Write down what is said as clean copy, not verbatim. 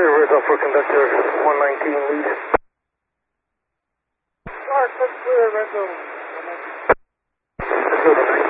clear, reverse off for conductor 119 lead. Clark, that's clear, Renzo. Let's go.